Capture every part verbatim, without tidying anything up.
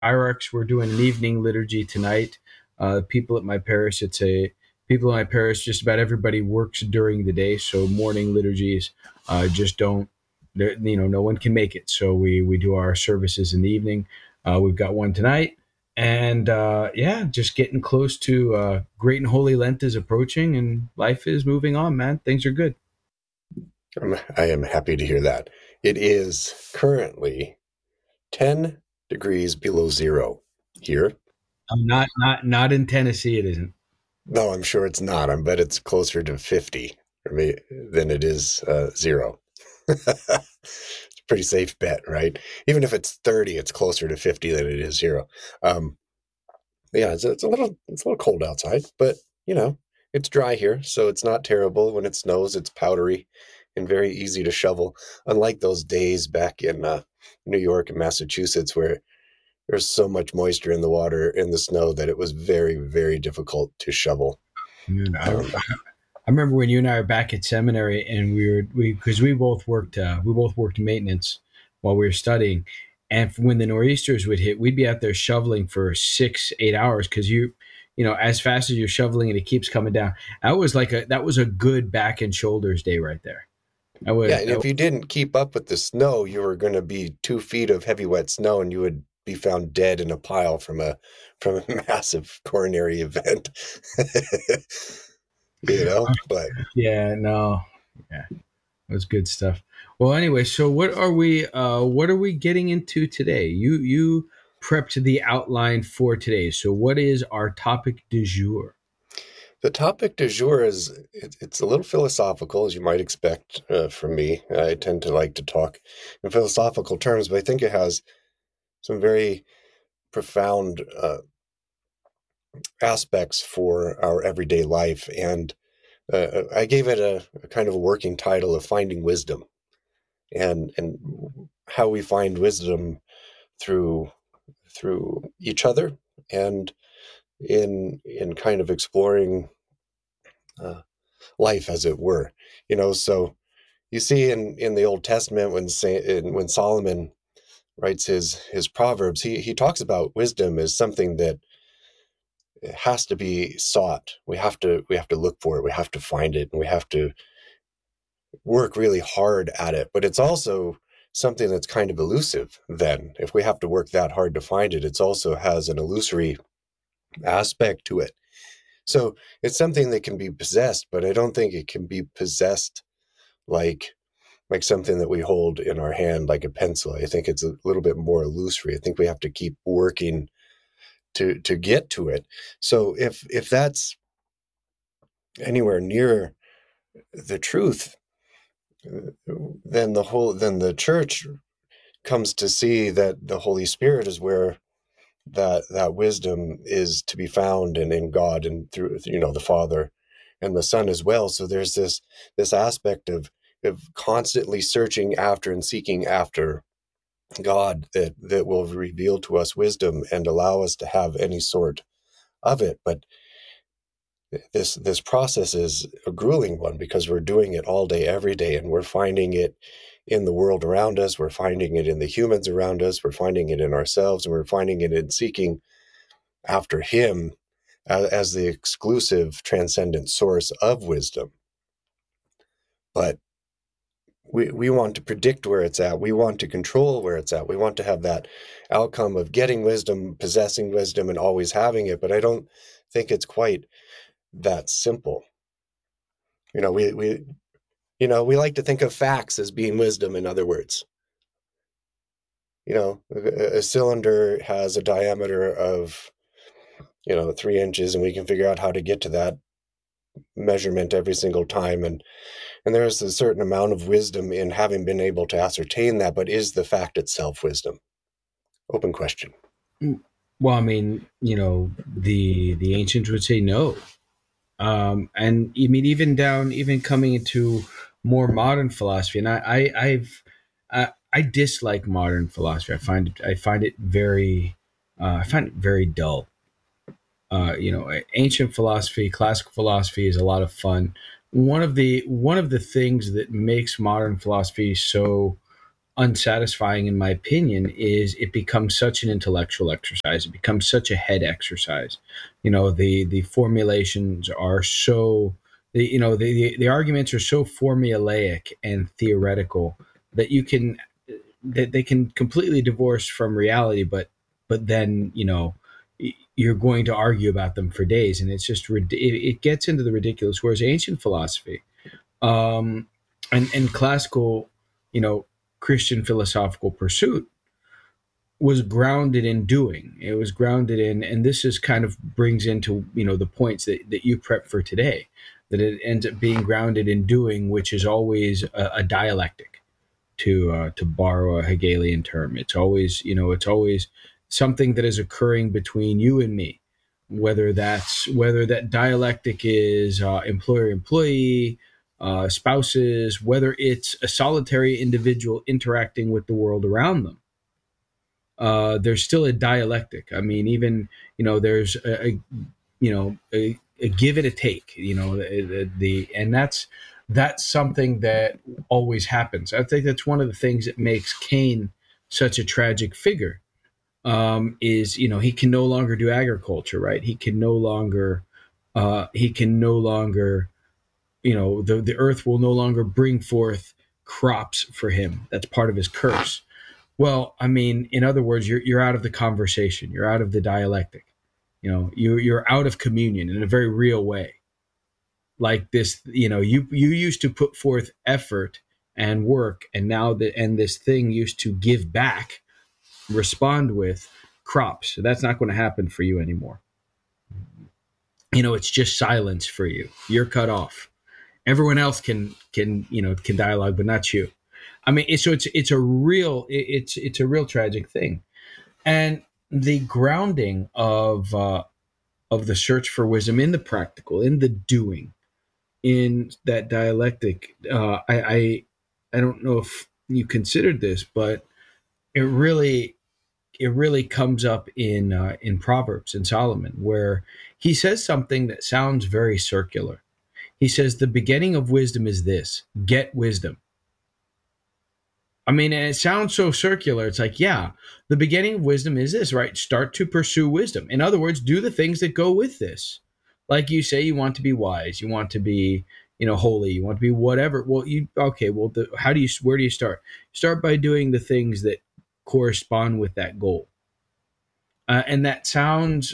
hierarchs. We're doing an evening liturgy tonight. Uh, people at my parish, it's a people in my parish. Just about everybody works during the day, so morning liturgies uh, just don't. You know, no one can make it, so we we do our services in the evening. Uh, we've got one tonight, and uh, yeah, just getting close to uh, Great and Holy Lent is approaching, and life is moving on. Man, things are good. I'm, I am happy to hear that. It is currently ten degrees below zero here. I'm not not not in Tennessee. It isn't. No, I'm sure it's not. I bet it's closer to fifty for me than it is uh, zero. It's a pretty safe bet, right? Even if it's thirty, it's closer to fifty than it is zero. Um, yeah, it's, it's a little it's a little cold outside, but you know, it's dry here, so it's not terrible. When it snows, it's powdery and very easy to shovel. Unlike those days back in uh, New York and Massachusetts where there's so much moisture in the water in the snow that it was very, very difficult to shovel. Man, I, Um, I remember when you and I were back at seminary, and we were we because we both worked uh, we both worked maintenance while we were studying, and when the nor'easters would hit, we'd be out there shoveling for six eight hours because you you know as fast as you're shoveling and it keeps coming down. That was like a that was a good back and shoulders day right there. That yeah, was and that, if you didn't keep up with the snow, you were going to be two feet of heavy wet snow, and you would be found dead in a pile from a from a massive coronary event. you know, but yeah, no, yeah, that was good stuff. Well, anyway, so what are we uh what are we getting into today? You you prepped the outline for today. So what is our topic du jour? the topic du jour is it, it's a little philosophical, as you might expect uh, from me. I tend to like to talk in philosophical terms, but I think it has some very profound uh, aspects for our everyday life. And uh, I gave it a, a kind of a working title of Finding Wisdom, and and how we find wisdom through through each other, and in in kind of exploring uh, life, as it were. You know, so you see in in the Old Testament when Sa- in, when Solomon writes his his proverbs, he he talks about wisdom as something that has to be sought. We have to we have to look for it. We have to find it, and we have to work really hard at it. But it's also something that's kind of elusive. Then, if we have to work that hard to find it, it also has an illusory aspect to it. So it's something that can be possessed, but I don't think it can be possessed like like something that we hold in our hand, like a pencil. I think it's a little bit more illusory. I think we have to keep working to to get to it. So if if that's anywhere near the truth, then the whole then the church comes to see that the Holy Spirit is where that that wisdom is to be found, and in God, and through, you know, the Father and the Son as well. So there's this this aspect of of constantly searching after and seeking after God that that will reveal to us wisdom and allow us to have any sort of it. But this this process is a grueling one because we're doing it all day, every day, and we're finding it in the world around us. We're finding it in the humans around us. We're finding it in ourselves, and we're finding it in seeking after Him as, as the exclusive, transcendent source of wisdom. But we we want to predict where it's at. We want to control where it's at. We want to have that outcome of getting wisdom, possessing wisdom, and always having it. But I don't think it's quite that simple. You know, we we you know we like to think of facts as being wisdom. In other words, you know, a, a cylinder has a diameter of, you know, three inches, and we can figure out how to get to that measurement every single time. And and there is a certain amount of wisdom in having been able to ascertain that. But is the fact itself wisdom? Open question. Well, I mean, you know, the the ancients would say no. Um, and I mean, even down, even coming into more modern philosophy, and I, I I've, I, I dislike modern philosophy. I find it, I find it very, uh, I find it very dull. Uh, you know, ancient philosophy, classical philosophy is a lot of fun. One of the one of the things that makes modern philosophy so unsatisfying in my opinion is it becomes such an intellectual exercise. It becomes such a head exercise. You know, the the formulations are so the you know the the, the arguments are so formulaic and theoretical that you can that they can completely divorce from reality, but but then you know you're going to argue about them for days, and it's just it, it gets into the ridiculous. Whereas ancient philosophy, um, and and classical, you know, Christian philosophical pursuit was grounded in doing. It was grounded in, and this is kind of brings into you know the points that that you prep for today. That it ends up being grounded in doing, which is always a, a dialectic. To uh, to borrow a Hegelian term, it's always you know it's always something that is occurring between you and me, whether that's whether that dialectic is uh, employer employee, uh, spouses, whether it's a solitary individual interacting with the world around them. Uh, there's still a dialectic. I mean, even you know, there's a, a you know a, a give and a take. You know, the, the, the and that's that's something that always happens. I think that's one of the things that makes Cain such a tragic figure. Um, is you know he can no longer do agriculture, right? He can no longer uh, he can no longer you know the the earth will no longer bring forth crops for him. That's part of his curse. Well, I mean, in other words, you're you're out of the conversation. You're out of the dialectic. You know, you you're out of communion in a very real way. Like this, you know, you you used to put forth effort and work, and now that and this thing used to give back, respond with crops. So that's not going to happen for you anymore. You know, it's just silence for you. You're cut off. Everyone else can can you know can dialogue, but not you. I mean, it's, so it's it's a real it's it's a real tragic thing. And the grounding of uh, of the search for wisdom in the practical, in the doing, in that dialectic. Uh, I, I I don't know if you considered this, but it really it really comes up in uh, in Proverbs in Solomon, where he says something that sounds very circular. He says the beginning of wisdom is this: get wisdom. I mean, and it sounds so circular. It's like, yeah, the beginning of wisdom is this, right? Start to pursue wisdom. In other words, do the things that go with this. Like you say, you want to be wise, you want to be, you know, holy, you want to be whatever. Well, you okay? Well, the, how do you? Where do you start? Start by doing the things that correspond with that goal. Uh, and that sounds,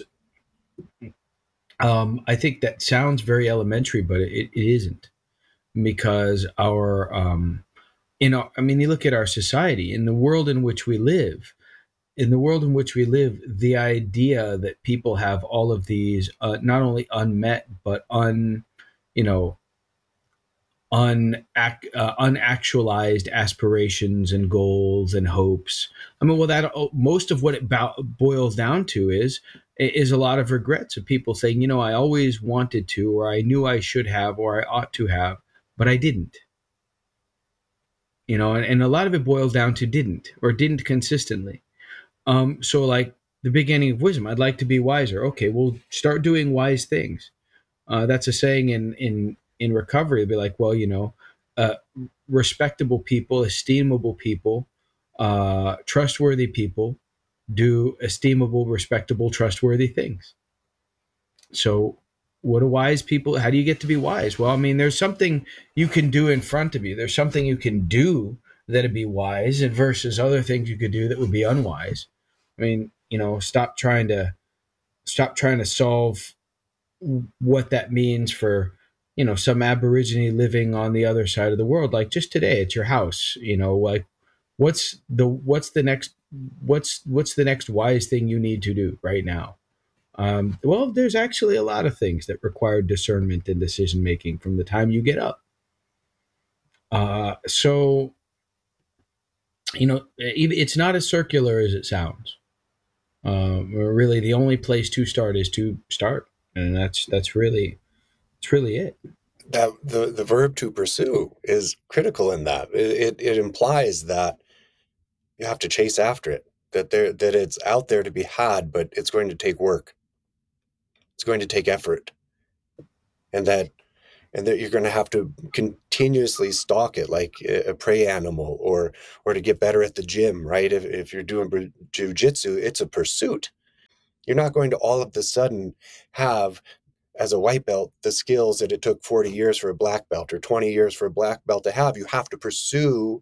um, I think that sounds very elementary, but it, it isn't because our, um, in our, I mean, you look at our society, in the world in which we live, in the world in which we live, the idea that people have all of these uh, not only unmet but un, you know, un, uh, unactualized aspirations and goals and hopes. I mean, well, that oh, most of what it bo- boils down to is is a lot of regrets of people saying, you know, I always wanted to, or I knew I should have, or I ought to have, but I didn't. You know, and, and a lot of it boils down to didn't or didn't consistently. Um, so like the beginning of wisdom, I'd like to be wiser. Okay, well, start doing wise things. Uh, that's a saying in in in recovery. It'd be like, well, you know, uh, respectable people, esteemable people, uh, trustworthy people do esteemable, respectable, trustworthy things. So, what do wise people? How do you get to be wise? Well, I mean, there's something you can do in front of you. There's something you can do that'd be wise, and versus other things you could do that would be unwise. I mean, you know, stop trying to stop trying to solve what that means for you know some aborigine living on the other side of the world. Like just today at your house, you know, like what's the what's the next what's what's the next wise thing you need to do right now? Um, well, there's actually a lot of things that require discernment and decision making from the time you get up. Uh, so you know, it's not as circular as it sounds. Um, really, the only place to start is to start, and that's that's really that's really it. That the the verb to pursue is critical in that. It, it it implies that you have to chase after it. That there that it's out there to be had, but it's going to take work. It's going to take effort, and that and that you're going to have to continue continuously stalk it like a prey animal, or or to get better at the gym, right? If, if you're doing jiu-jitsu, it's a pursuit. You're not going to all of a sudden have, as a white belt, the skills that it took forty years for a black belt or twenty years for a black belt to have. You have to pursue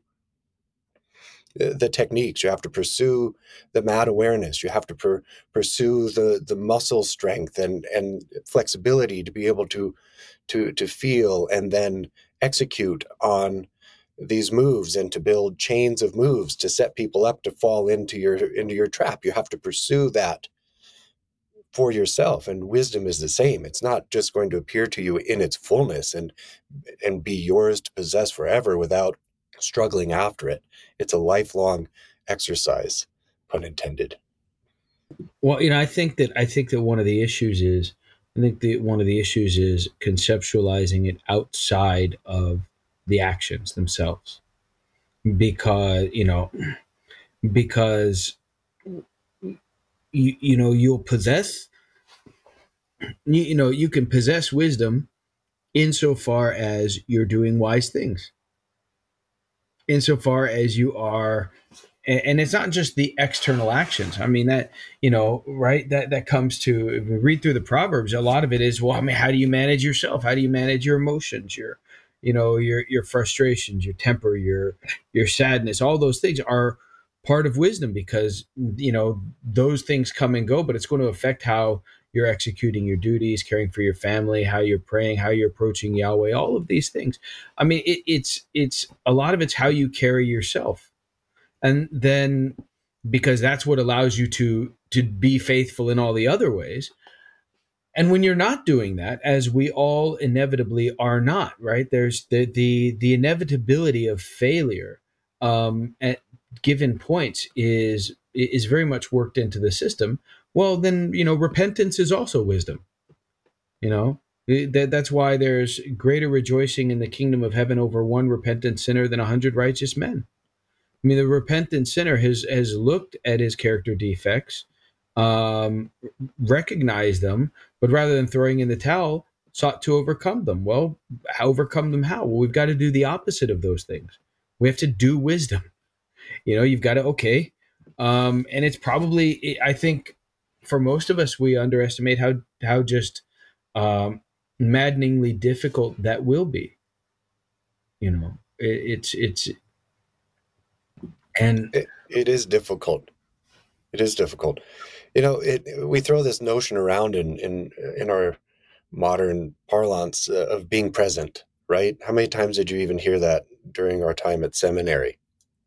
the techniques. You have to pursue the mat awareness. You have to per, pursue the the muscle strength and and flexibility to be able to to to feel and then execute on these moves, and to build chains of moves to set people up to fall into your into your trap. You have to pursue that for yourself, and wisdom is the same. It's not just going to appear to you in its fullness and and be yours to possess forever without struggling after it. It's a lifelong exercise, pun intended. Well, you know, I think that I think that one of the issues is I think that one of the issues is conceptualizing it outside of the actions themselves, because you know because you you know you'll possess you, you know you can possess wisdom insofar as you're doing wise things, insofar as you are, and it's not just the external actions. I mean, that, you know, right, that that comes to, if we read through the Proverbs, a lot of it is, well, I mean, how do you manage yourself? How do you manage your emotions, your, you know, your your frustrations, your temper, your your sadness? All those things are part of wisdom, because you know those things come and go, but it's going to affect how you're executing your duties, caring for your family, how you're praying, how you're approaching Yahweh, all of these things. I mean, it, it's it's a lot of it's how you carry yourself, and then, because that's what allows you to to be faithful in all the other ways. And when you're not doing that, as we all inevitably are not, right, there's the the the inevitability of failure um at given points is is very much worked into the system. Well, then, you know repentance is also wisdom. You know that, that's why there's greater rejoicing in the kingdom of heaven over one repentant sinner than a hundred righteous men. I mean, the repentant sinner has has looked at his character defects, um, recognized them, but rather than throwing in the towel, sought to overcome them. Well, how overcome them? How? Well, we've got to do the opposite of those things. We have to do wisdom. You know, you've got to, okay, um, and it's probably, I think, for most of us, we underestimate how how just um, maddeningly difficult that will be. You know, it, it's it's and It, it is difficult. It is difficult. You know, it, we throw this notion around in in in our modern parlance uh, of being present, right? How many times did you even hear that during our time at seminary?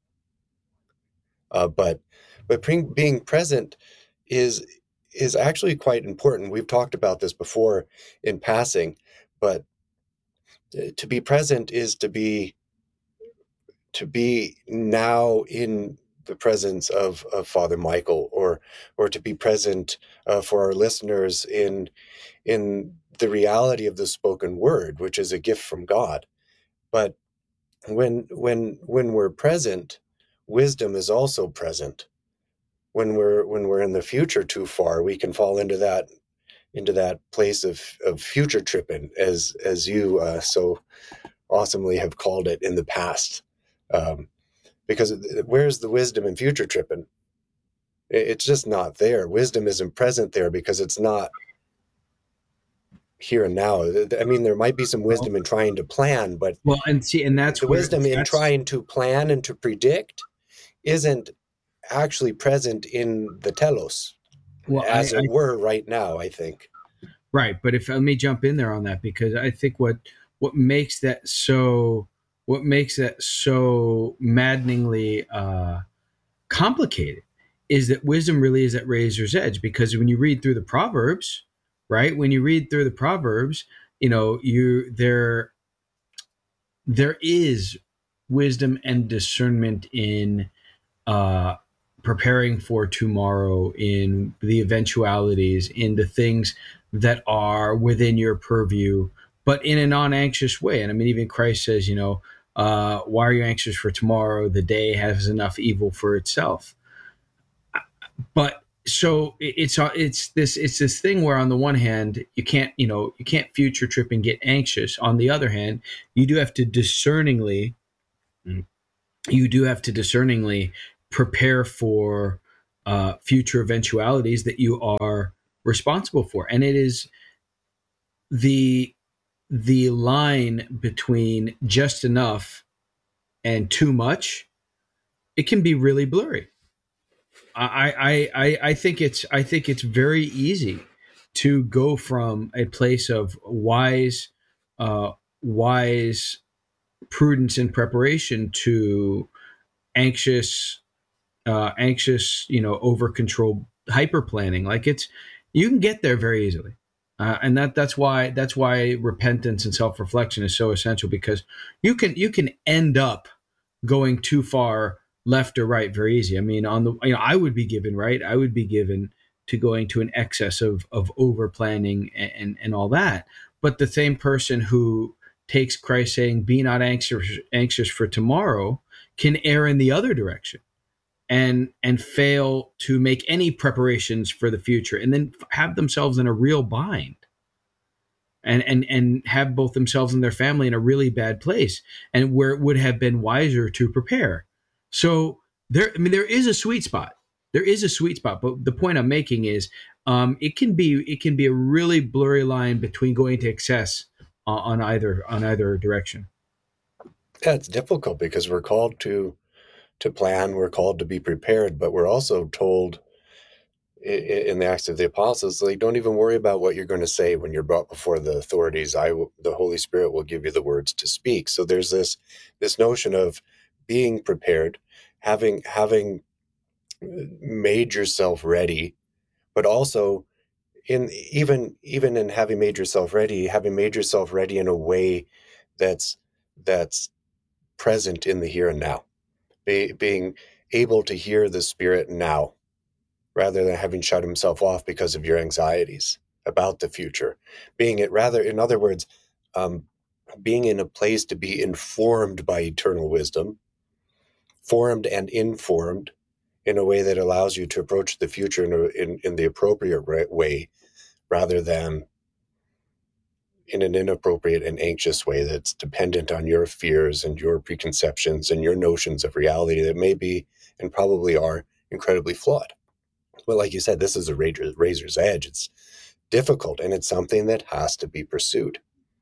Uh, but but being, being present is is actually quite important. We've talked about this before in passing, but uh, to be present is to be to be now in the presence of, of Father Michael, or or to be present uh, for our listeners in in the reality of the spoken word, which is a gift from God. But when when when we're present, wisdom is also present. When we're when we're in the future too far, we can fall into that into that place of, of future tripping, as as you uh, so awesomely have called it in the past. Um, because where's the wisdom in future tripping? It's just not there. Wisdom isn't present there because it's not here and now. I mean, there might be some wisdom in trying to plan, but well, and see, and that's the where wisdom in that's trying to plan and to predict isn't actually present in the telos, well, I, as it I were, right now, I think. right, but if let me jump in there on that, because I think what what makes that so what makes that so maddeningly uh, complicated is that wisdom really is at razor's edge. Because when you read through the Proverbs, right, when you read through the Proverbs, you know you there there is wisdom and discernment in uh, preparing for tomorrow, in the eventualities, in the things that are within your purview, but in a non-anxious way. And I mean, even Christ says, you know, uh, why are you anxious for tomorrow? The day has enough evil for itself. But so it's it's this it's this thing where on the one hand you can't you know you can't future trip and get anxious. On the other hand, you do have to discerningly you do have to discerningly prepare for uh, future eventualities that you are responsible for, and it is the the line between just enough and too much. It can be really blurry. I, I, I, I think it's I think it's very easy to go from a place of wise, uh, wise prudence and preparation to anxious, uh, anxious, you know, over control, hyper planning. Like it's you can get there very easily, uh, and that that's why that's why repentance and self reflection is so essential because you can you can end up going too far left or right very easy. I mean, on the you know, I would be given right. I would be given to going to an excess of of over planning and, and and all that. But the same person who takes Christ saying, "Be not anxious anxious for tomorrow," can err in the other direction and and fail to make any preparations for the future, and then have themselves in a real bind and and and have both themselves and their family in a really bad place and where it would have been wiser to prepare. So there I mean there is a sweet spot. There is a sweet spot, but the point I'm making is um, it can be it can be a really blurry line between going to excess on, on either on either direction. Yeah, it's difficult because we're called to to plan, we're called to be prepared, but we're also told in the Acts of the Apostles, like, don't even worry about what you're going to say when you're brought before the authorities. I, will, the Holy Spirit will give you the words to speak. So there's this this notion of being prepared, having having made yourself ready, but also in even even in having made yourself ready, having made yourself ready in a way that's that's present in the here and now, Be, being able to hear the Spirit now rather than having shut himself off because of your anxieties about the future. Being it rather, in other words, um, being in a place to be informed by eternal wisdom, formed and informed in a way that allows you to approach the future in, a, in, in the appropriate way rather than in an inappropriate and anxious way that's dependent on your fears and your preconceptions and your notions of reality that may be and probably are incredibly flawed. But like you said, this is a razor's edge. It's difficult, and it's something that has to be pursued.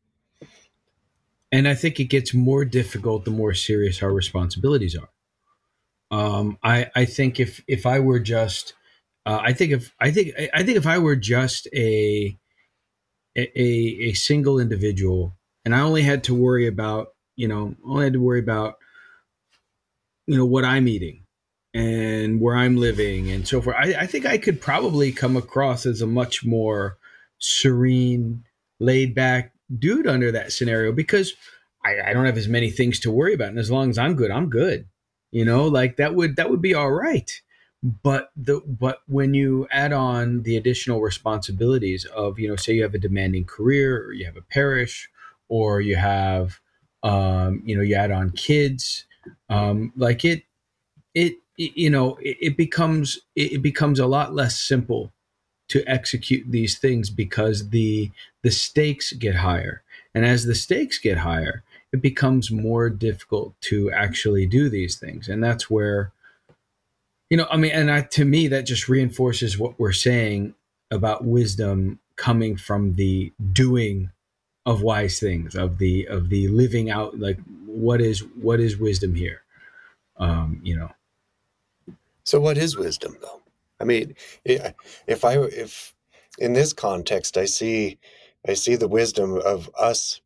And I think it gets more difficult the more serious our responsibilities are. Um, I I think if if I were just uh, I think if I think I think if I were just a a a single individual and I only had to worry about you know only had to worry about you know what I'm eating and where I'm living and so forth. I, I think I could probably come across as a much more serene, laid back dude under that scenario because I, I don't have as many things to worry about, and as long as I'm good, I'm good. You know, like that would that would be all right. But the but when you add on the additional responsibilities of you know, say you have a demanding career, or you have a parish, or you have um, you know, you add on kids, um, like it it, it you know it, it becomes it becomes a lot less simple to execute these things because the the stakes get higher, and as the stakes get higher it becomes more difficult to actually do these things. And that's where you know I mean and I, to me that just reinforces what we're saying about wisdom coming from the doing of wise things, of the of the living out, like what is what is wisdom here. um you know So, what is wisdom, though? I mean, if I if in this context, I see I see the wisdom of us.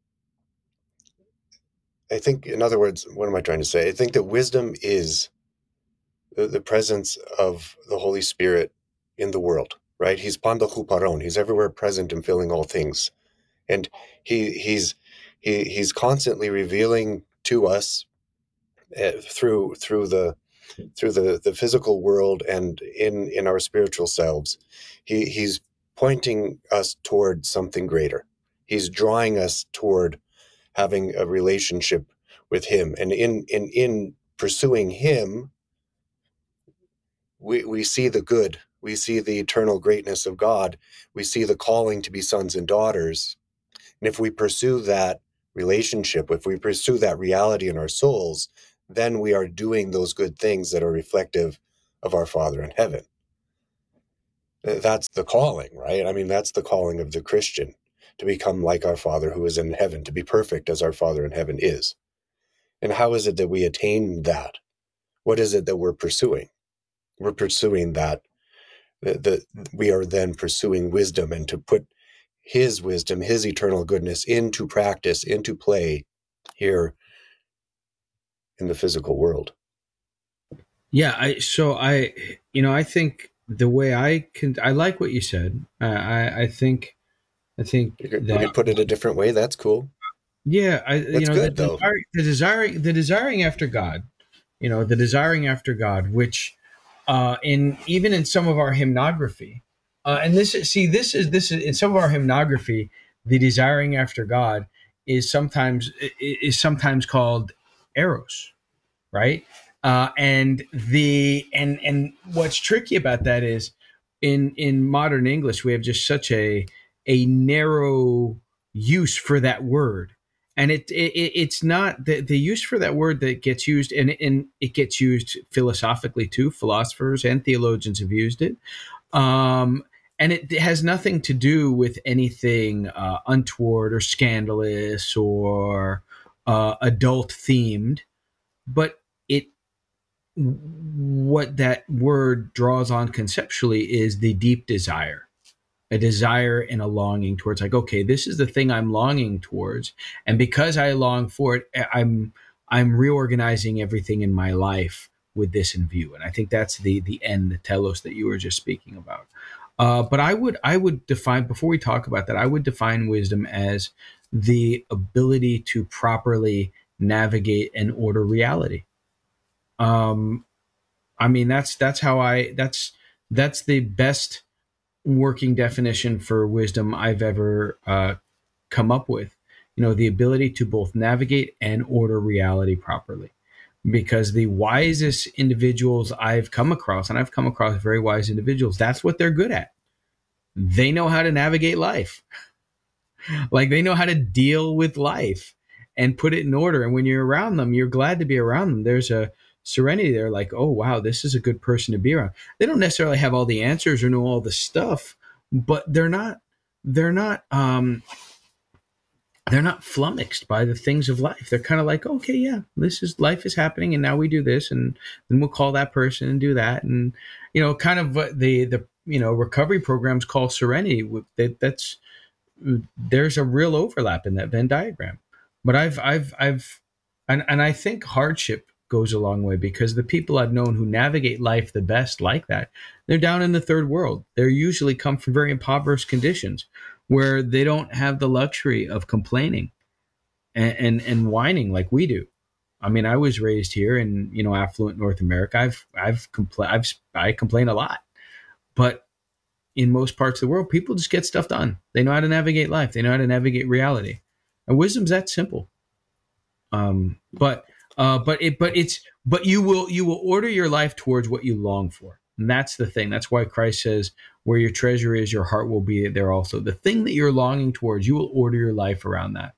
I think, in other words, what am I trying to say? I think that wisdom is the, the presence of the Holy Spirit in the world, right? He's panda huparon. He's everywhere present and filling all things. And he he's he he's constantly revealing to us uh, through through the through the, the physical world and in, in our spiritual selves. He, he's pointing us toward something greater. He's drawing us toward having a relationship with him. And in in, in pursuing him, we, we see the good We see the eternal greatness of God. We see the calling to be sons and daughters. And if we pursue that relationship, if we pursue that reality in our souls, then we are doing those good things that are reflective of our Father in heaven. That's the calling, right? I mean, that's the calling of the Christian, to become like our Father who is in heaven, to be perfect as our Father in heaven is. And how is it that we attain that? What is it that we're pursuing? We're pursuing that, the, the, we are then pursuing wisdom, and to put his wisdom, his eternal goodness into practice, into play here in the physical world. Yeah, I so I you know I think the way I can I like what you said. I I, I think I think You could, we that could put it a different way. That's cool. yeah I you That's know the good, though. desire, the desiring the desiring after God, you know the desiring after God, which uh, in even in some of our hymnography, uh, and this is- see this is this is in some of our hymnography, the desiring after God is sometimes is sometimes called eros, right? Uh, and the and and what's tricky about that is in in modern English we have just such a a narrow use for that word, and it, it it's not the the use for that word that gets used, and and it gets used philosophically too. Philosophers and theologians have used it, um, and it has nothing to do with anything uh, untoward or scandalous or uh, adult themed, but it what that word draws on conceptually is the deep desire, a desire and a longing towards, like, okay, this is the thing I'm longing towards, and because I long for it, i'm i'm reorganizing everything in my life with this in view. And I think that's the the end, the telos that you were just speaking about. Uh, but i would i would define, before we talk about that, I would define wisdom as the ability to properly navigate and order reality. um I mean, that's that's how I that's that's the best working definition for wisdom I've ever uh, come up with. You know, the ability to both navigate and order reality properly. Because the wisest individuals I've come across, and I've come across very wise individuals, that's what they're good at. They know how to navigate life. Like, they know how to deal with life and put it in order. And when you're around them, you're glad to be around them. There's a serenity there, like, oh wow, this is a good person to be around. They don't necessarily have all the answers or know all the stuff, but they're not they're not um they're not flummoxed by the things of life. They're kind of like, okay, yeah, this is life is happening, and now we do this, and then we'll call that person and do that, and you know, kind of what the the you know recovery programs call serenity. That that's There's a real overlap in that Venn diagram. But I've I've I've and, and I think hardship goes a long way, because the people I've known who navigate life the best like that, they're down in the third world. They usually come from very impoverished conditions where they don't have the luxury of complaining and, and, and whining like we do. I mean, I was raised here in, you know, affluent North America. I've I've compl- I've I complain a lot, but in most parts of the world, people just get stuff done. They know how to navigate life. They know how to navigate reality. And wisdom's that simple. Um, but uh, but it but it's but you will you will order your life towards what you long for. And that's the thing. That's why Christ says, "Where your treasure is, your heart will be there also." The thing that you're longing towards, you will order your life around that.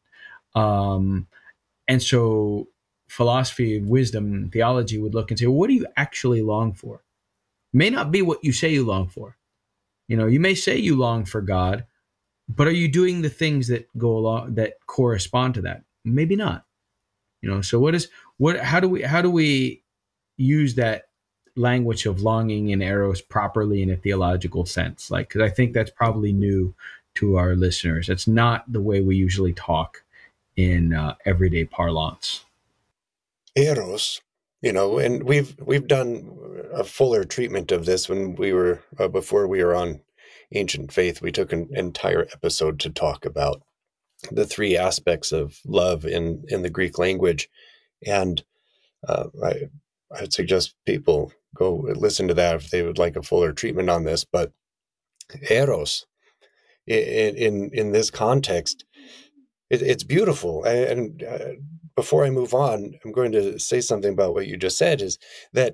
Um, and so, philosophy, wisdom, theology would look and say, well, "What do you actually long for?" It may not be what you say you long for. You know, you may say you long for God, but are you doing the things that go along that correspond to that? Maybe not. You know, so what is what how do we how do we use that language of longing and eros properly in a theological sense? Like, because I think that's probably new to our listeners. That's not the way we usually talk in uh, everyday parlance. Eros, you know, and we've we've done a fuller treatment of this when we were uh, before we were on Ancient Faith. We took an entire episode to talk about the three aspects of love in in the Greek language, and uh, I I'd suggest people go listen to that if they would like a fuller treatment on this. But eros, in in in this context, it, it's beautiful. And uh, before I move on, I'm going to say something about what you just said. Is that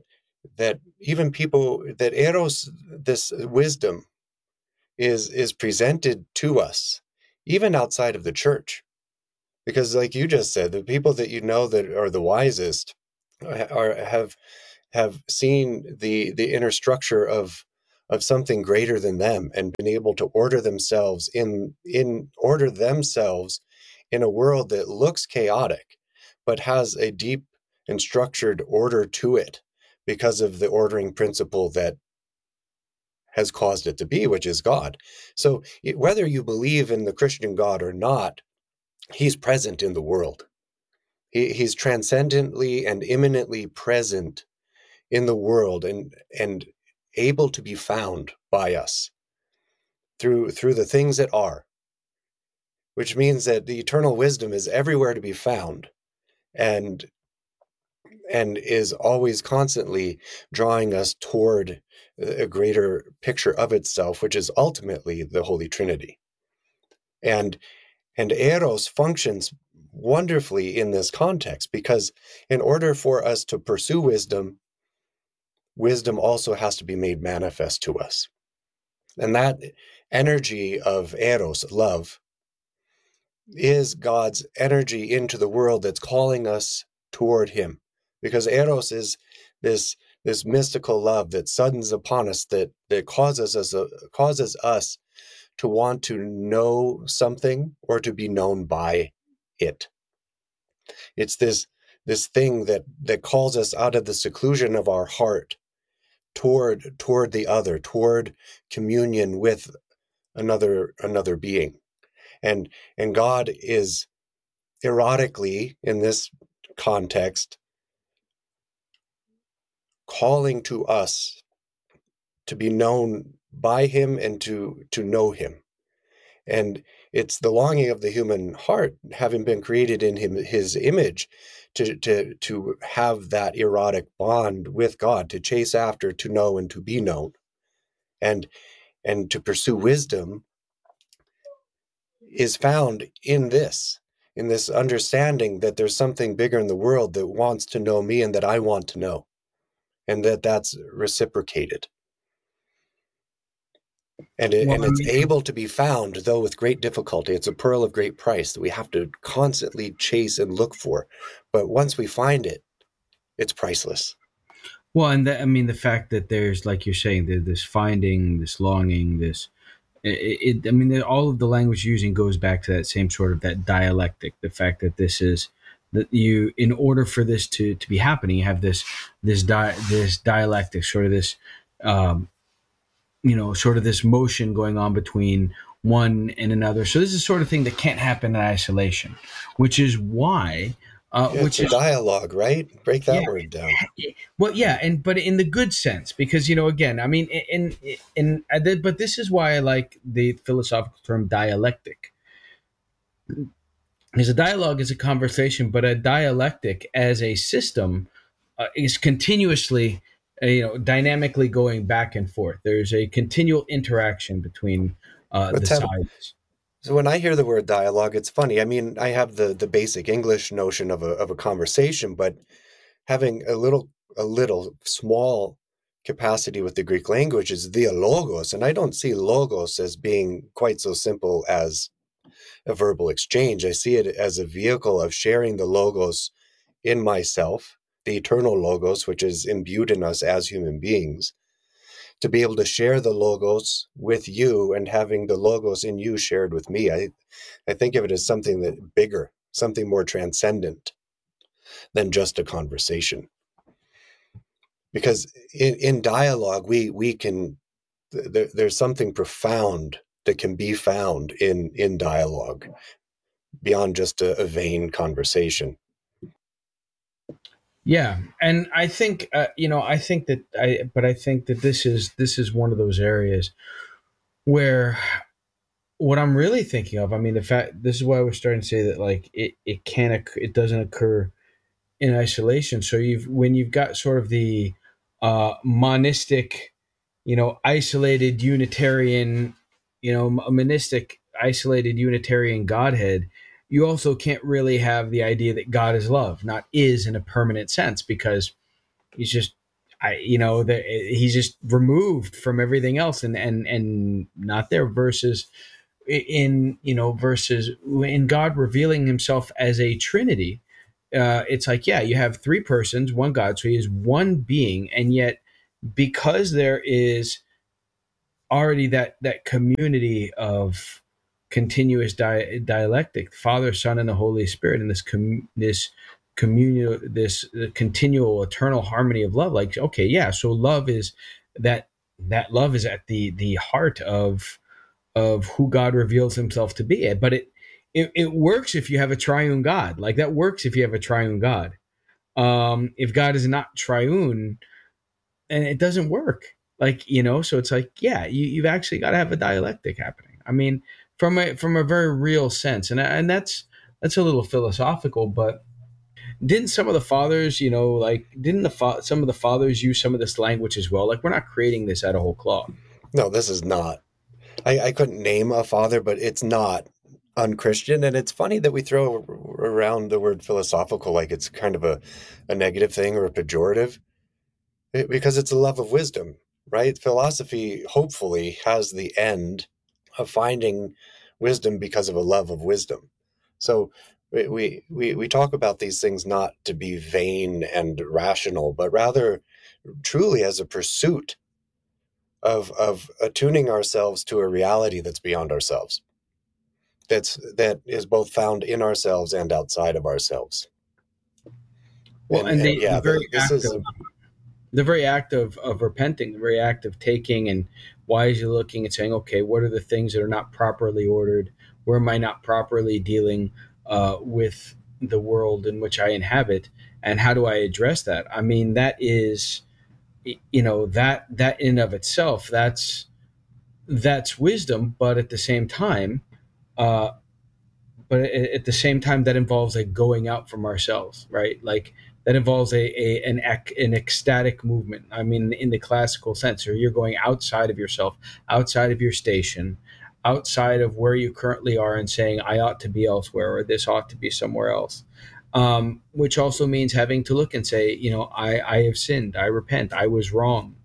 that even people that eros, this wisdom, is is presented to us even outside of the church, because like you just said, the people that you know that are the wisest are have have seen the the inner structure of of something greater than them and been able to order themselves in in order themselves in a world that looks chaotic but has a deep and structured order to it because of the ordering principle that has caused it to be, which is God. So whether you believe in the Christian God or not, he's present in the world. He, he's transcendently and immanently present in the world, and and able to be found by us through through the things that are, which means that the eternal wisdom is everywhere to be found, and and is always constantly drawing us toward a greater picture of itself, which is ultimately the Holy Trinity. And and Eros functions wonderfully in this context, because in order for us to pursue wisdom, wisdom also has to be made manifest to us. And that energy of Eros, love, is God's energy into the world that's calling us toward him. Because Eros is this, this mystical love that suddens upon us, that, that causes us, uh, causes us to want to know something or to be known by it. It's this, this thing that, that calls us out of the seclusion of our heart toward, toward the other, toward communion with another, another being. And, and God is erotically, in this context, calling to us to be known by him and to, to know him. And it's the longing of the human heart, having been created in him, his image, to, to, to have that erotic bond with God, to chase after, to know, and to be known. And, and to pursue wisdom is found in this, in this understanding that there's something bigger in the world that wants to know me and that I want to know, and that that's reciprocated. And, it, Well, and I it's mean, able to be found, though with great difficulty. It's a pearl of great price that we have to constantly chase and look for. But once we find it, it's priceless. well, and the, I mean the fact that there's, like you're saying, there, this finding, this longing, this it, it I mean, all of the language using goes back to that same sort of that dialectic. The fact that this is that you, in order for this to to be happening, you have this this di- this dialectic, sort of this, um, you know, sort of this motion going on between one and another. So this is the sort of thing that can't happen in isolation, which is why, uh, Yeah, it's which a is dialogue, right? Break yeah. that word down. Well, yeah, and but in the good sense, because you know, again, I mean, in in, in but this is why I like the philosophical term dialectic. Because a dialogue is a conversation, but a dialectic as a system uh, is continuously, uh, you know, dynamically going back and forth. There's a continual interaction between uh, the Let's have sides. So when I hear the word dialogue, it's funny. I mean, I have the the basic English notion of a of a conversation, but having a little a little small capacity with the Greek language is dialogos, and I don't see logos as being quite so simple as a verbal exchange. I see it as a vehicle of sharing the logos in myself, the eternal logos, which is imbued in us as human beings, to be able to share the logos with you and having the logos in you shared with me. I, I think of it as something that bigger, something more transcendent than just a conversation. Because in, in dialogue, we we can there, there's something profound that can be found in in dialogue beyond just a, a vain conversation. Yeah, and I think uh, you know, I think that I, but I think that this is this is one of those areas where what I'm really thinking of, I mean, the fact this is why we're starting to say that like it it can't occ- it doesn't occur in isolation. So you've when you've got sort of the uh, monistic, you know, isolated Unitarian, you know, monistic isolated Unitarian Godhead, you also can't really have the idea that God is love, not is in a permanent sense, because he's just I, you know, that he's just removed from everything else, and and and not there. Versus in, you know, versus in God revealing Himself as a Trinity. Uh, it's like, yeah, you have three persons, one God, so He is one being, and yet because there is already that that community of continuous di- dialectic, Father, Son, and the Holy Spirit, and this com- this communal, this uh, continual, eternal harmony of love. Like, okay, yeah, so love is that that love is at the the heart of of who God reveals Himself to be. But it it, it works if you have a triune God. Like that works if you have a triune God. Um, if God is not triune, and it doesn't work, like, you know, so it's like, yeah, you, you've actually got to have a dialectic happening. I mean, from a from a very real sense, and and that's that's a little philosophical, but didn't some of the fathers, you know, like didn't the fa- some of the fathers use some of this language as well? Like, we're not creating this out of whole cloth. No, this is not. I, I couldn't name a father, but it's not unchristian. And it's funny that we throw around the word philosophical like it's kind of a, a negative thing or a pejorative, it- because it's a love of wisdom, right? Philosophy hopefully has the end of finding wisdom because of a love of wisdom. So we, we, we we talk about these things not to be vain and rational, but rather truly as a pursuit of of attuning ourselves to a reality that's beyond ourselves, that's that is both found in ourselves and outside of ourselves. Well, and and and the yeah, the th- very this act is of the very act of, of repenting, the very act of taking and wisely looking and saying, okay, what are the things that are not properly ordered? Where am I not properly dealing uh, with the world in which I inhabit? And how do I address that? I mean, that is, you know, that that in of itself, that's that's wisdom. But at the same time, uh, but at the same time, that involves like going out from ourselves, right? Like that involves a, a an an ecstatic movement. I mean, in the classical sense, or you're going outside of yourself, outside of your station, outside of where you currently are, and saying, "I ought to be elsewhere," or "This ought to be somewhere else." Um, which also means having to look and say, you know, I I have sinned. I repent. I was wrong.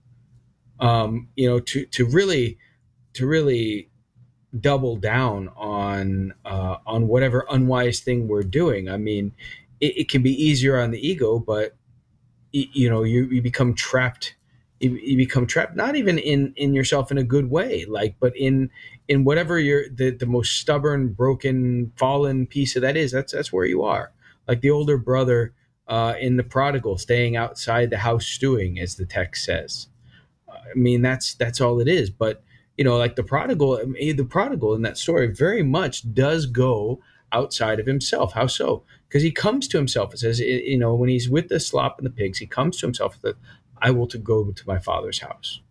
Um, you know, to to really to really double down on uh, on whatever unwise thing we're doing. I mean, it, it can be easier on the ego, but y- you know, you, you become trapped. You, you become trapped, not even in in yourself in a good way, like, but in in whatever you're the the most stubborn, broken, fallen piece of that is. That's that's where you are. Like the older brother uh, in the prodigal, staying outside the house stewing, as the text says. I mean, that's that's all it is. But you know, like the prodigal, the prodigal in that story very much does go outside of himself. How so? Because he comes to himself. It says, you know, when he's with the slop and the pigs, he comes to himself that I will to go to my father's house.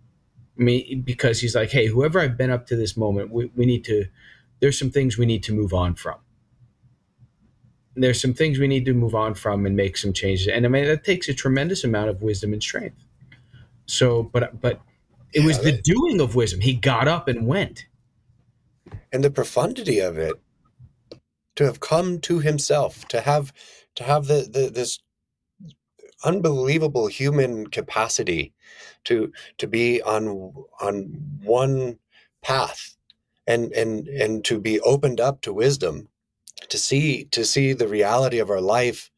I mean, because he's like, hey, whoever I've been up to this moment, we, we need to. There's some things we need to move on from. There's some things we need to move on from and make some changes. And I mean, that takes a tremendous amount of wisdom and strength. So, but but it was yeah the that, doing of wisdom. He got up and went. and the profundity of it, to have come to himself, to have to have the, the this unbelievable human capacity to to be on on one path, and and and to be opened up to wisdom, to see to see the reality of our life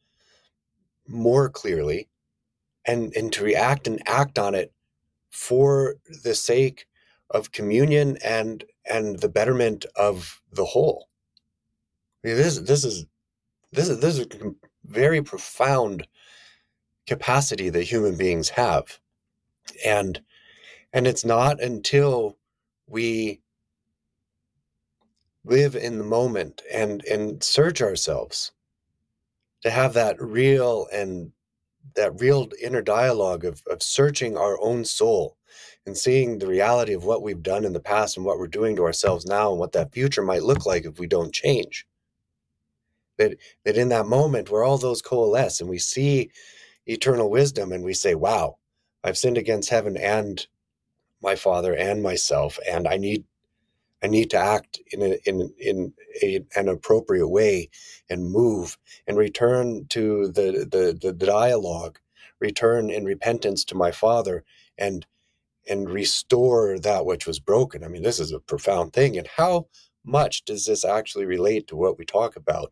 more clearly, and and to react and act on it for the sake of communion and and the betterment of the whole. I mean, this this is this is this is a very profound capacity that human beings have, and and it's not until we live in the moment and and search ourselves to have that real and that real inner dialogue of, of searching our own soul and seeing the reality of what we've done in the past and what we're doing to ourselves now and what that future might look like if we don't change. That that in that moment where all those coalesce and we see eternal wisdom and we say, wow, I've sinned against heaven and my father and myself, and I need I need to act in a, in in a, an appropriate way and move and return to the, the the dialogue, return in repentance to my Father and and restore that which was broken. I mean, this is a profound thing. And how much does this actually relate to what we talk about,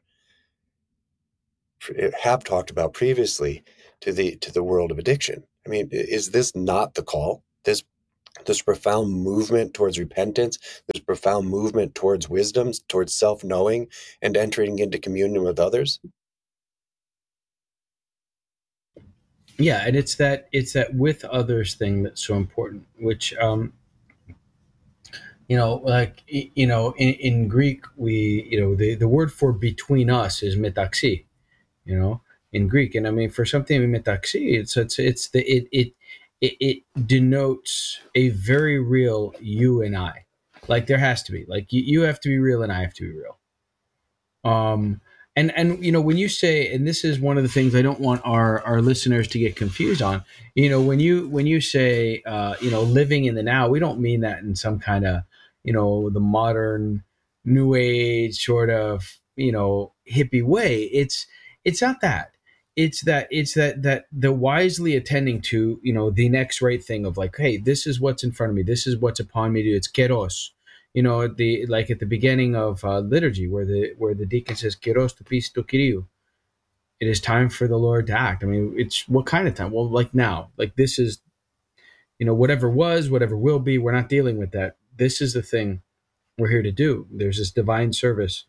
have talked about previously, to the to the world of addiction? I mean, is this not the call? This this profound movement towards repentance, this profound movement towards wisdom, towards self-knowing, and entering into communion with others? Yeah, and it's that it's that with others thing that's so important, which um you know, like you know, in, in Greek, we you know the the word for between us is metaxi, you know, in Greek. And I mean, for something metaxi, it's it's it's the it it it, it denotes a very real you and I. Like there has to be, like you, you have to be real and I have to be real. Um, and and you know when you say, and this is one of the things I don't want our our listeners to get confused on. You know, when you when you say uh, you know living in the now, we don't mean that in some kind of you know the modern new age sort of you know hippie way. It's it's not that. It's that it's that that the wisely attending to you know the next right thing of like, hey, this is what's in front of me. This is what's upon me to do. It's keros, you know, at the like at the beginning of uh, liturgy, where the where the deacon says, "Kyrios to peace to Kyriou." It is time for the Lord to act. I mean, it's what kind of time? Well, like now, like this is, you know, whatever was, whatever will be. We're not dealing with that. This is the thing we're here to do. There's this divine service,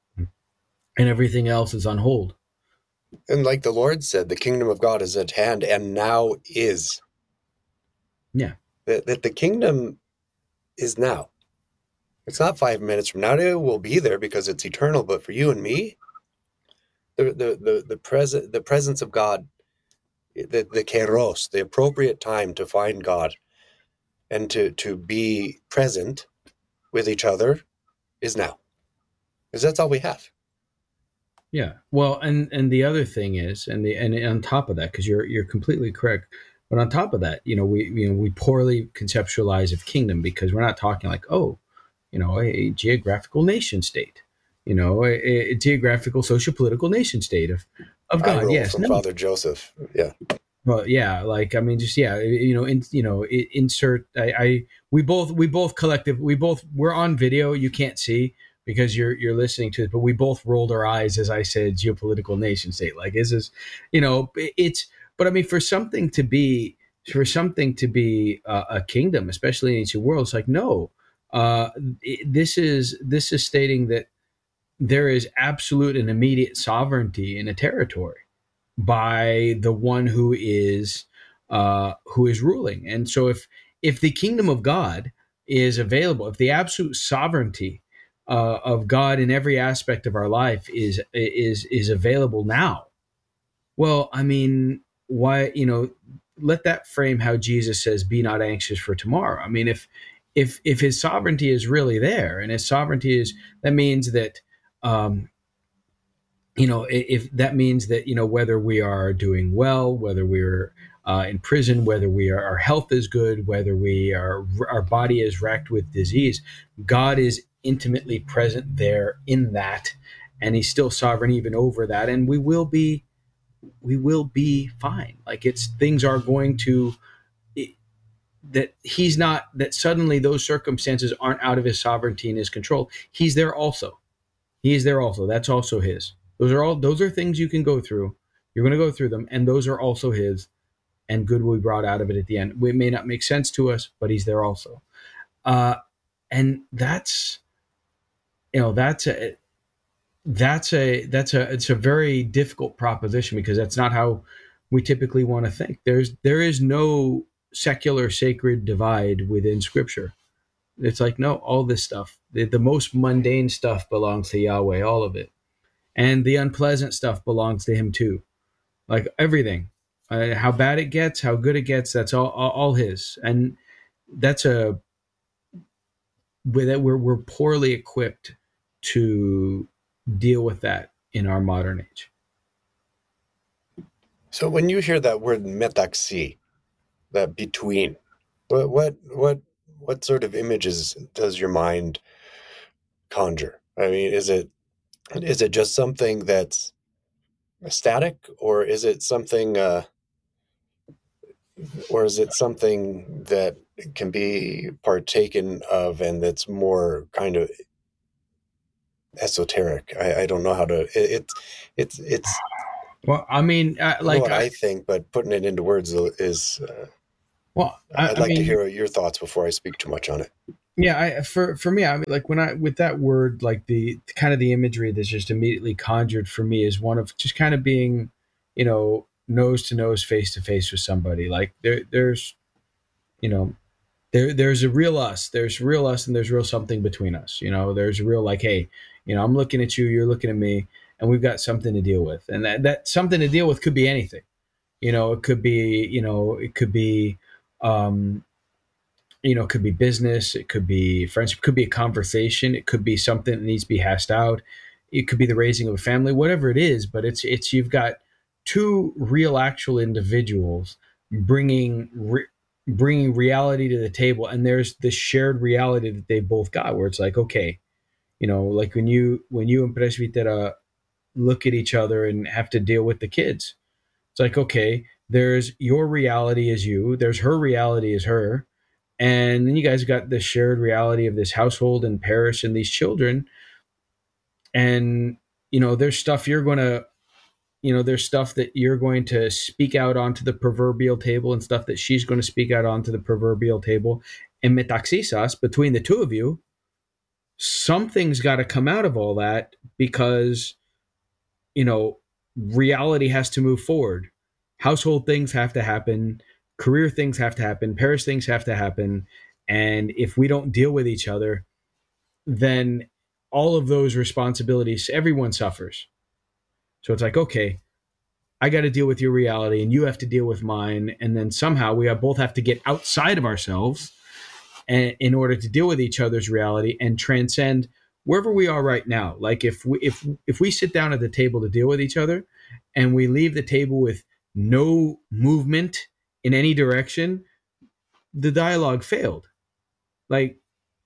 and everything else is on hold. And like the Lord said, the kingdom of God is at hand and now is. Yeah, That, that the kingdom is now. It's not five minutes from now. It will be there because it's eternal. But for you and me, the the the, the present the presence of God, the the kairos, the appropriate time to find God and to to be present with each other is now. Because that's all we have. yeah. Well, and and the other thing is, and the and on top of that, because you're you're completely correct. But on top of that, you know, we you know we poorly conceptualize of kingdom because we're not talking like, oh, you know, a, a geographical nation state, you know, a, a geographical social political nation state of of I God. roll Yes, from no. Father Joseph. Yeah. Well, yeah, like I mean, just yeah, you know, in, you know, insert. I, I we both we both collective we both we're on video. You can't see because you're you're listening to it, but we both rolled our eyes as I said geopolitical nation state. Like, is this, you know, it's. But I mean, for something to be for something to be uh, a kingdom, especially in ancient worlds, like no, uh, it- this is this is stating that there is absolute and immediate sovereignty in a territory by the one who is uh, who is ruling. And so if if the kingdom of God is available, if the absolute sovereignty uh, of God in every aspect of our life is is is available now, well, I mean, why you know let that frame how Jesus says, "Be not anxious for tomorrow." I mean, if if if His sovereignty is really there, and His sovereignty is that means that um, you know if that means that you know whether we are doing well, whether we're uh, in prison, whether we are, our health is good, whether we are our body is racked with disease, God is intimately present there in that, and He's still sovereign even over that, and we will be we will be fine. Like it's things are going to it, that He's not that suddenly those circumstances aren't out of His sovereignty and His control. He's there also. He is there also. That's also His. Those are all. Those are things you can go through. You're going to go through them, and those are also His. And good will be brought out of it at the end. It may not make sense to us, but He's there also. Uh, and that's you know that's a that's a that's a it's a very difficult proposition because that's not how we typically want to think. There's there is no secular sacred divide within Scripture. It's like no, all this stuff, the, the most mundane stuff belongs to Yahweh, all of it, and the unpleasant stuff belongs to Him too. Like everything, uh, how bad it gets, how good it gets, that's all all, all His, and that's a with that we're we're poorly equipped to deal with that in our modern age. So when you hear that word metaxi, that between, what what what what sort of images does your mind conjure? I mean, is it is it just something that's static, or is it something uh, or is it something that can be partaken of and that's more kind of esoteric? I, I don't know how to. It, it's it's it's. Well, I mean, I, I know like what I I think, but putting it into words is. Uh, well, I, I'd I like to mean, hear your thoughts before I speak too much on it. yeah, I for for me, I mean, like when I with that word, like the kind of the imagery that's just immediately conjured for me is one of just kind of being, you know, nose to nose, face to face with somebody. Like there, there's, you know, there there's a real us. There's real us, and there's real something between us. You know, there's real like, hey, you know, I'm looking at you, you're looking at me, and we've got something to deal with, and that that something to deal with could be anything. You know, it could be, you know, it could be. Um, you know, it could be business, it could be friendship, it could be a conversation, it could be something that needs to be hashed out, it could be the raising of a family, whatever it is. But it's it's you've got two real, actual individuals bringing re- bringing reality to the table, and there's this shared reality that they both got, where it's like, okay, you know, like when you when you and Presbitera look at each other and have to deal with the kids, it's like, okay, there's your reality as you, there's her reality as her, and then you guys got the shared reality of this household and parish and these children. And, you know, there's stuff you're going to, you know, there's stuff that you're going to speak out onto the proverbial table and stuff that she's going to speak out onto the proverbial table. And metaxisas, between the two of you, something's got to come out of all that because, you know, reality has to move forward. Household things have to happen, career things have to happen, parish things have to happen. And if we don't deal with each other, then all of those responsibilities, everyone suffers. So it's like, okay, I got to deal with your reality and you have to deal with mine. And then somehow we both have to get outside of ourselves and, in order to deal with each other's reality and transcend wherever we are right now. Like if we, if, if we sit down at the table to deal with each other and we leave the table with no movement in any direction, the dialogue failed. Like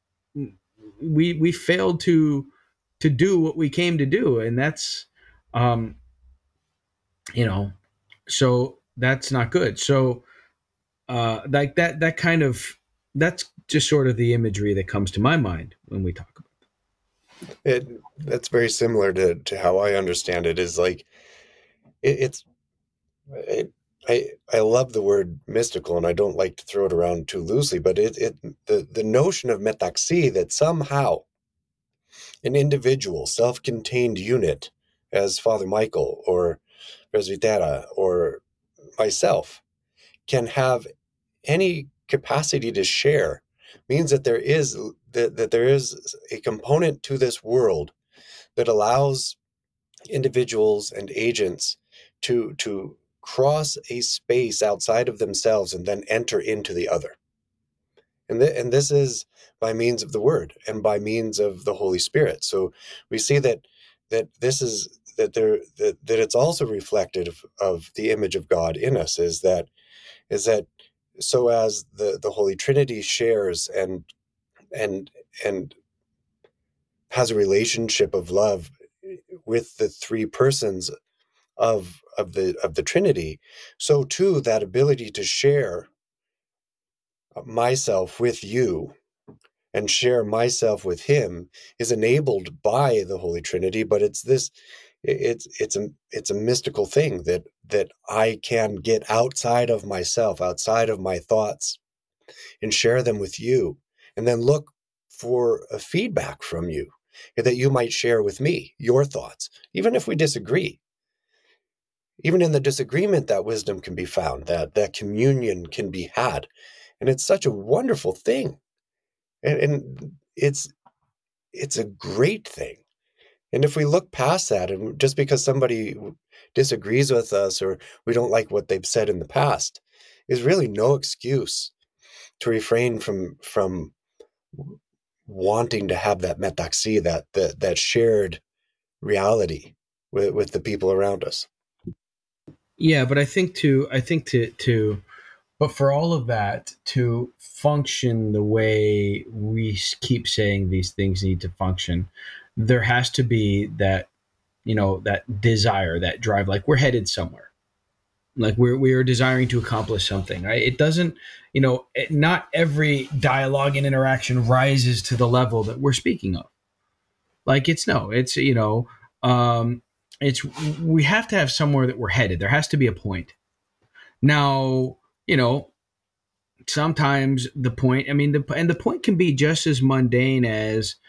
we we failed to to do what we came to do, and that's um you know so that's not good. So uh like that that kind of that's just sort of the imagery that comes to my mind when we talk about It That's very similar to to how I understand it. Is like it, it's it, I I love the word mystical, and I don't like to throw it around too loosely. But it it the the notion of metaxi, that somehow an individual, self-contained unit, as Father Michael or Presbitera or myself, can have any capacity to share, means that there is that, that there is a component to this world that allows individuals and agents to to cross a space outside of themselves and then enter into the other. And, th- and this is by means of the word and by means of the Holy Spirit. So we see that that this is that there that, that it's also reflective of the image of God in us, is that is that so as the the Holy Trinity shares and and and has a relationship of love with the three persons of of the of the Trinity, so too that ability to share myself with you and share myself with him is enabled by the Holy Trinity. But it's this it's it's a it's a mystical thing that that I can get outside of myself, outside of my thoughts, and share them with you, and then look for a feedback from you that you might share with me your thoughts, even if we disagree. Even in the disagreement, that wisdom can be found, that that communion can be had, and it's such a wonderful thing, and, and it's it's a great thing. And if we look past that, and just because somebody disagrees with us or we don't like what they've said in the past, is really no excuse to refrain from from wanting to have that metaxi, that that, that shared reality with, with the people around us. it. Yeah, but I think to I think to to but for all of that to function the way we keep saying these things need to function, there has to be that, you know, that desire, that drive, like we're headed somewhere. Like we're we are desiring to accomplish something, right? It doesn't, you know, it, not every dialogue and interaction rises to the level that we're speaking of. Like it's no, it's you know, um, it's we have to have somewhere that we're headed. There has to be a point. Now, you know, sometimes the point. I mean, the and the point can be just as mundane as